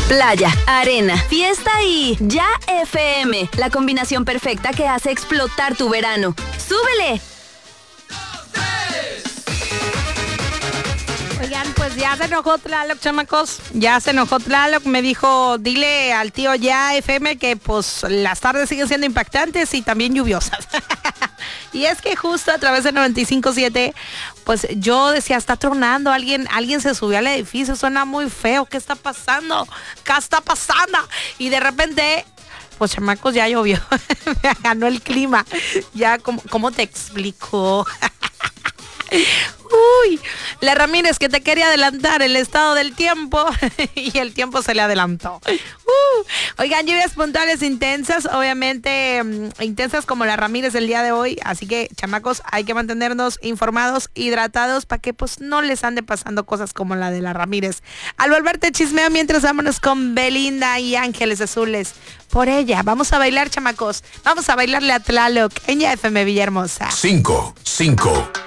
Playa, arena, fiesta y Ya FM. La combinación perfecta que hace explotar tu verano. ¡Súbele! Oigan, pues ya se enojó Tlaloc, chamacos. Ya se enojó Tlaloc. Me dijo, dile al tío Ya FM que pues las tardes siguen siendo impactantes y también lluviosas. Y es que justo a través de 95.7, pues yo decía, está tronando, alguien se subió al edificio, suena muy feo, ¿qué está pasando? ¿Qué está pasando? Y de repente, pues chamacos, ya llovió, me ganó el clima. Ya, ¿cómo te explico? Uy, la Ramírez que te quería adelantar el estado del tiempo y el tiempo se le adelantó. Oigan, lluvias puntuales intensas, obviamente intensas como la Ramírez el día de hoy, así que chamacos, hay que mantenernos informados, hidratados para que pues no les ande pasando cosas como la de la Ramírez. Al volverte chismeo mientras vámonos con Belinda y Ángeles Azules. Por ella, vamos a bailar chamacos, vamos a bailarle a Tlaloc en Ya FM Villahermosa. 5, 5,